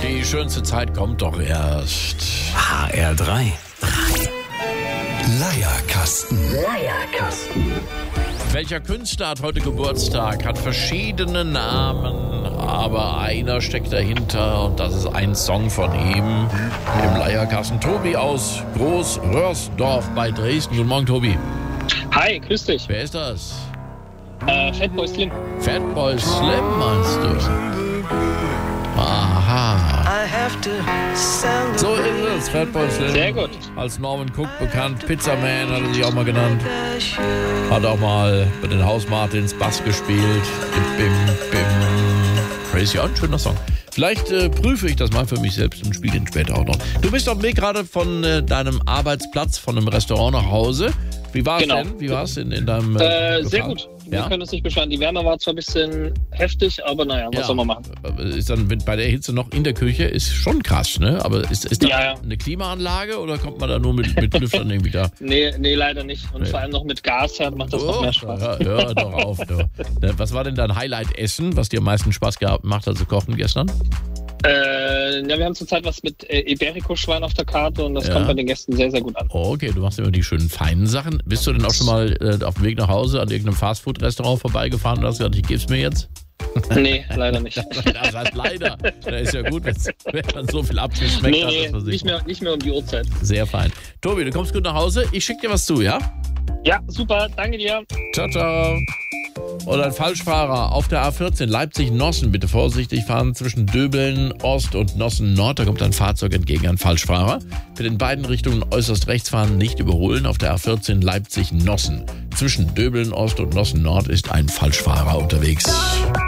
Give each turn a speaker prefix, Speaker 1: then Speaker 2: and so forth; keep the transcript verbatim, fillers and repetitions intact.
Speaker 1: Die schönste Zeit kommt doch erst.
Speaker 2: H R drei.
Speaker 3: Leierkasten.
Speaker 2: Leierkasten.
Speaker 1: Welcher Künstler hat heute Geburtstag? Hat verschiedene Namen, aber einer steckt dahinter und das ist ein Song von ihm im Leierkasten. Tobi aus Groß-Röhrsdorf bei Dresden. Guten Morgen, Tobi.
Speaker 4: Hi, grüß dich.
Speaker 1: Wer ist das?
Speaker 4: Äh, Fatboy Slim.
Speaker 1: Fatboy Slim meinst du? Aha. So ist es, Fatboy Slim.
Speaker 4: Sehr gut.
Speaker 1: Als Norman Cook bekannt, Pizzaman hat er sich auch mal genannt. Hat auch mal bei den House Martins Bass gespielt. Bim, bim. Crazy, auch ein schöner Song. Vielleicht äh, prüfe ich das mal für mich selbst und spiele ihn später auch noch. Du bist auf dem Weg gerade von äh, deinem Arbeitsplatz, von einem Restaurant nach Hause. Wie war es
Speaker 4: Genau.
Speaker 1: denn? Wie war es in, in deinem
Speaker 4: Äh,
Speaker 1: Lokal?
Speaker 4: sehr gut. Wir
Speaker 1: Ja?
Speaker 4: können uns nicht beschweren. Die Wärme war zwar ein bisschen heftig, aber naja, was
Speaker 1: Ja.
Speaker 4: soll man machen?
Speaker 1: Ist dann bei der Hitze noch in der Küche, ist schon krass, ne? Aber ist, ist da
Speaker 4: Ja, ja.
Speaker 1: eine Klimaanlage oder kommt man da nur mit, mit Lüftern irgendwie da?
Speaker 4: Nee, nee, leider nicht. Und
Speaker 1: Nee.
Speaker 4: vor allem noch mit Gas ja, macht das noch
Speaker 1: Oh,
Speaker 4: mehr Spaß.
Speaker 1: hör, hör doch auf. Du. Was war denn dein Highlight-Essen, was dir am meisten Spaß gemacht hat zu kochen gestern?
Speaker 4: Äh, ja, wir haben zurzeit was mit äh, Iberico-Schwein auf der Karte und das
Speaker 1: Ja.
Speaker 4: kommt bei den Gästen sehr, sehr gut an.
Speaker 1: Oh, okay, du machst immer die schönen feinen Sachen. Bist du denn auch schon mal äh, auf dem Weg nach Hause an irgendeinem Fastfood-Restaurant vorbeigefahren und hast gesagt, ich geb's mir jetzt?
Speaker 4: Nee, leider nicht.
Speaker 1: Das heißt leider. Das ist ja gut, wenn man so viel abgeschmeckt
Speaker 4: Nee,
Speaker 1: hat.
Speaker 4: nee,
Speaker 1: dass man sich
Speaker 4: nicht mehr, nicht mehr um die Uhrzeit.
Speaker 1: Sehr fein. Tobi, du kommst gut nach Hause. Ich schick dir was zu, ja?
Speaker 4: Ja, super, danke dir.
Speaker 1: Ciao, ciao. Oder ein Falschfahrer auf der A vierzehn Leipzig-Nossen. Bitte vorsichtig fahren zwischen Döbeln Ost und Nossen Nord. Da kommt ein Fahrzeug entgegen, ein Falschfahrer. Für den beiden Richtungen äußerst rechts fahren, nicht überholen. Auf der A vierzehn Leipzig-Nossen. Zwischen Döbeln Ost und Nossen Nord ist ein Falschfahrer unterwegs.